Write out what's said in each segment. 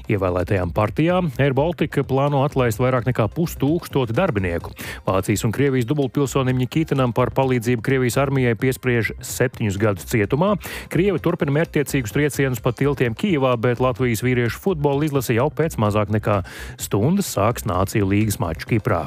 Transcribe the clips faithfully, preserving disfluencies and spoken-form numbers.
Ievēlētajām partijām Air Baltica plāno atlaist vairāk nekā pustūkstoti darbinieku. Vācijas un Krievijas dubultpilsonim Nikitinam par palīdzību Krievijas armijai piespriež septiņus gadus cietumā. Krievi turpina mērķtiecīgus triecienus pa tiltiem Kijevā, bet Latvijas vīriešu futbola izlase jau pēc mazāk nekā stundas sāks Nāciju līgas maču Kiprā.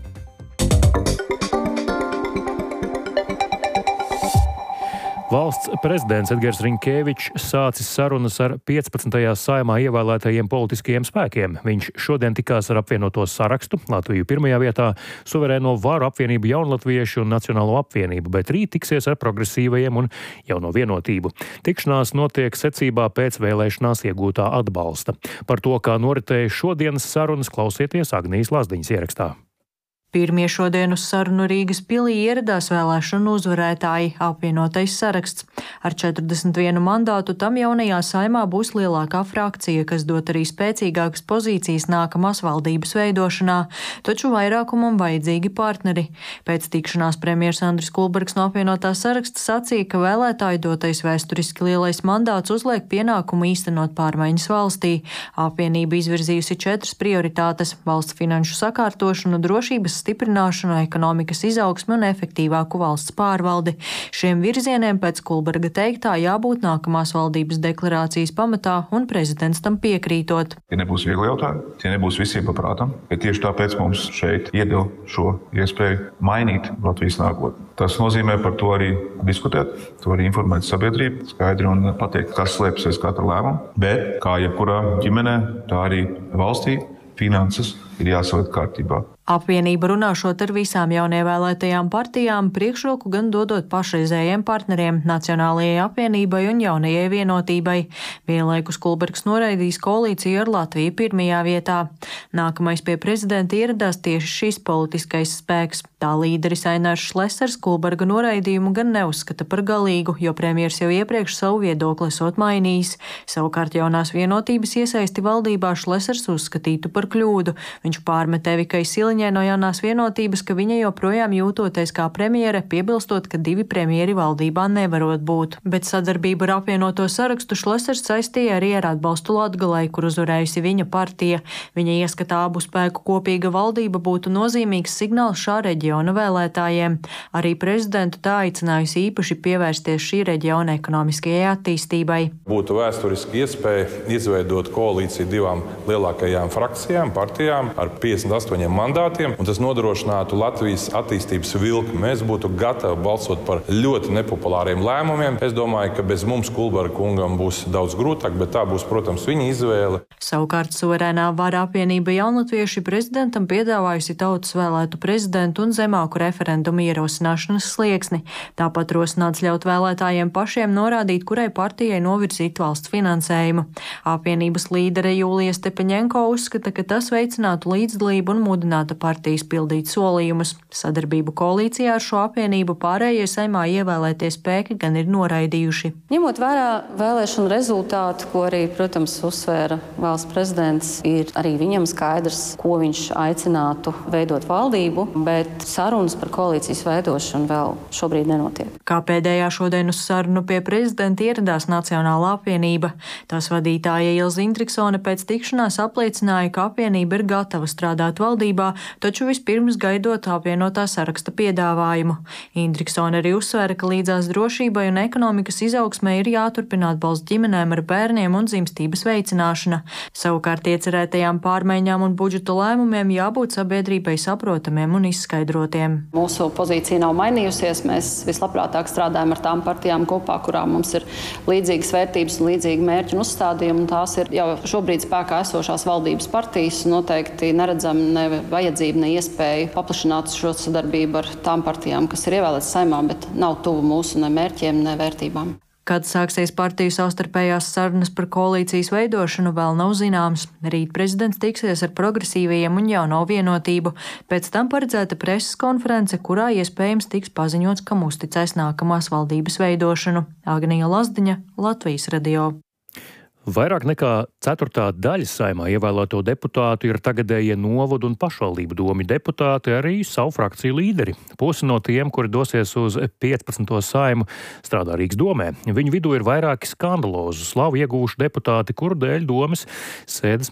Valsts prezidents Edgars Rinkēvičs sācis sarunas ar piecpadsmitajā Saeimā ievēlētajiem politiskajiem spēkiem. Viņš šodien tikās ar apvienoto sarakstu, Latviju pirmajā vietā, Suverēno varu apvienību Jaunatviešu un Nacionālo apvienību, bet rīt tiksies ar progresīvajiem un Jauno vienotību. Tikšanās notiek secībā pēc vēlēšanās iegūtā atbalsta. Par to, kā noritēja šodienas sarunas, klausieties Agnijas Lazdiņas ierakstā. Pirmie šodien uz sarunu Rīgas pilī ieradās vēlēšanu uzvarētāji apvienotais saraksts. Ar četrdesmit vienu mandātu tam jaunajā Saeimā būs lielākā frakcija, kas dot arī spēcīgākas pozīcijas nākamās valdības veidošanā, taču vairākumam vajadzīgi partneri. Pēc tikšanās premjers Andris Kulbergs no apvienotā saraksta sacīja, ka vēlētāju dotais vēsturiski lielais mandāts uzliek pienākumu īstenot pārmaiņas valstī. Apvienība izvirzījusi četras prioritātes - valsts finanšu sakārtošanu, drošības stiprināšanu, ekonomikas izaugsmi un efektīvāku valsts pārvaldi. Šiem virzieniem pēc Kulberga teiktā jābūt nākamās valdības deklarācijas pamatā un prezidents tam piekrītot. Tie nebūs viegli jautājumi, tie nebūs visiem paprātam, bet tieši tāpēc mums šeit iedeva šo iespēju mainīt Latvijas nākotni. Tas nozīmē par to arī diskutēt, to arī informēt sabiedrību, skaidri un pateikt, kas slēpjas aiz katra lēmuma, bet kā jebkurā ģimenē, tā arī valstī finanses ir jāsaliek kārtībā. Apvienība runāšot ar visām jaunievēlētajām partijām, priekšroku gan dodot pašreizējiem partneriem Nacionālajai apvienībai un Jaunajai vienotībai. Vienlaikus Kulbergs noraidīs koalīciju ar Latviju pirmajā vietā. Nākamais pie prezidenta ieradās tieši šis politiskais spēks. Tā līderis Ainārs Šlesers Kulberga noraidījumu gan neuzskata par galīgu, jo premjers jau iepriekš savu viedokli esot mainījis. Savukārt Jaunās vienotības iesaisti valdībā Šlesers uzskatītu par kļūdu. Viņš pārmet Evikai Siliņai no Jaunās vienotības, ka viņa joprojām jūtoties kā premjere, piebilstot, ka divi premjeri valdībā nevarot būt. Bet sadarbību ar apvienoto sarakstu Šlesers saistīja arī ar atbalstu Latgalei, kur uzvarējusi viņa partija. Viņa ieskatā abu spēku kopīga valdība būtu nozīmīgs signāls šā reģiona vēlētājiem. Arī prezidentu tā aicinājusi īpaši pievērsties šī reģiona ekonomiskajai attīstībai. Būtu vēsturiski iespēja izveidot koalīciju divām lielākajām frakcijām, partijām ar piecdesmit astoņiem mandātiem. Un tas nodrošinātu Latvijas attīstības vilkli. Mēs būtu gatavi balsot par ļoti nepopulāriem lēmumiem. Es domāju, ka bez mums Kulberga kungam būs daudz grūtāk, bet tā būs, protams, viņa izvēle. Savukārt Suverēnā vara apvienība Jaunatvieši prezidentam piedāvājusi tautas vēlētu prezidentu un zemāku referendumu ierosināšanas slieksni. Tāpat rosināts ļaut vēlētājiem pašiem norādīt, kurai partijai novirzīt valsts finansējumu. Apvienības līdere Jūlija Stepaņenko uzskata, ka tas veicinātu līdzdalību un mudinātu partijas pildīt solījumus. Sadarbību koalīcijā ar šo apvienību pārējie Saeimā ievēlētie spēki gan ir noraidījuši. Ņemot vērā vēlēšanu rezultātu, ko arī, protams, uzsvēra valsts prezidents, ir arī viņam skaidrs, ko viņš aicinātu veidot valdību, bet sarunas par koalīcijas veidošanu vēl šobrīd nenotiek. Kā pēdējā šodien uz sarunu pie prezidenta ieradās Nacionālā apvienība. Tās vadītāja Ilze Intriksone pēc tikšanās apliecināja, ka apvienība ir gatava strādāt valdībā, taču vispirms gaidot apvienotā saraksta piedāvājumu. Indriksone arī uzsvēra, ka līdzās drošībai un ekonomikas izaugsmē ir jāturpina atbalsts ģimenēm ar bērniem un dzimstības veicināšana. Savukārt iecerētajām pārmaiņām un budžeta lēmumiem jābūt sabiedrībai saprotamiem un izskaidrotiem. Mūsu pozīcija nav mainījusies. Mēs vislabprātāk strādājam ar tām partijām kopā, kurām mums ir līdzīgas vērtības un līdzīgi mērķi un uzstādījumi. Un tās ir jau šobrīd spēkā esošās valdības partijas. Noteikti neredzam ne vajadzību, ne iespēju paplašināt šo sadarbību ar tām partijām, kas ir ievēlētas Saeimā, bet nav tuvu mūsu ne mērķiem, ne vērtībām. Kad sāksies partiju savstarpējās sarunas par koalīcijas veidošanu, vēl nav zināms. Rīt prezidents tiksies ar progresīvajiem un Jauno vienotību. Pēc tam paredzēta preses konference, kurā iespējams tiks paziņots, kam uzticēs nākamās valdības veidošanu. Agnija Lazdiņa, Latvijas radio. Vairāk nekā ceturtā daļa Saeimā ievēlēto deputātu ir tagadējie novadu un pašvaldību domi deputāti, arī savu frakciju līderi. Pusi no tiem, kuri dosies uz piecpadsmito Saimu, strādā Rīgas domē. Viņu vidū ir vairāki skandalozu slavu iegūši deputāti, kuru dēļ domes sēdes